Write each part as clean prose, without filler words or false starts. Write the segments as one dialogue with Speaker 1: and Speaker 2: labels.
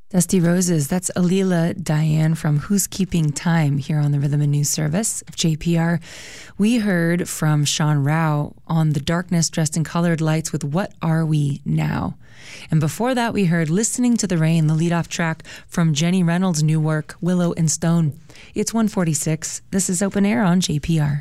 Speaker 1: Dusty Roses, that's Alila Diane from Who's Keeping Time here on the Rhythm and News Service of JPR. We heard from Sean Rao on The Darkness Dressed in Colored Lights with What Are We Now? And before that, we heard Listening to the Rain, the lead-off track from Jenny Reynolds' new work, Willow and Stone. It's 1:46. This is Open Air on JPR.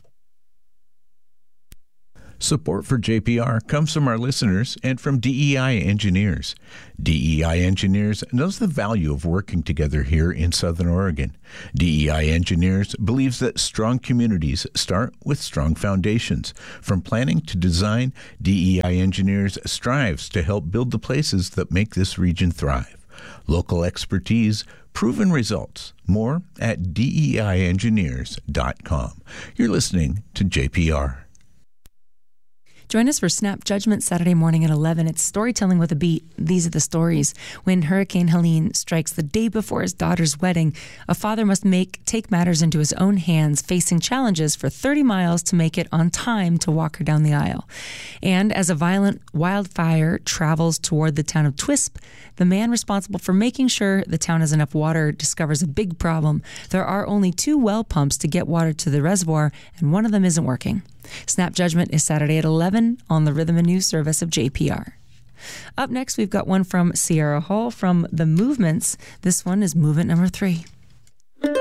Speaker 2: Support for JPR comes from our listeners and from DEI Engineers. DEI Engineers knows the value of working together here in Southern Oregon. DEI Engineers believes that strong communities start with strong foundations. From planning to design, DEI Engineers strives to help build the places that make this region thrive. Local expertise, proven results. More at DEIengineers.com. You're listening to JPR.
Speaker 1: Join us for Snap Judgment Saturday morning at 11. It's storytelling with a beat. These are the stories. When Hurricane Helene strikes the day before his daughter's wedding, a father must take matters into his own hands, facing challenges for 30 miles to make it on time to walk her down the aisle. And as a violent wildfire travels toward the town of Twisp, the man responsible for making sure the town has enough water discovers a big problem. There are only 2 well pumps to get water to the reservoir, and one of them isn't working. Snap Judgment is Saturday at 11 on the Rhythm and News Service of JPR. Up next, we've got one from Sierra Hall from The Movements. This one is movement number 3.